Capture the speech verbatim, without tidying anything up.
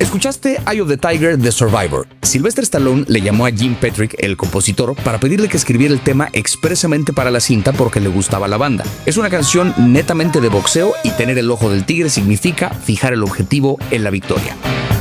Escuchaste Eye of the Tiger de Survivor. Sylvester Stallone le llamó a Jim Petrick, el compositor, para pedirle que escribiera el tema expresamente para la cinta porque le gustaba la banda. Es una canción netamente de boxeo y tener el ojo del tigre significa fijar el objetivo en la victoria.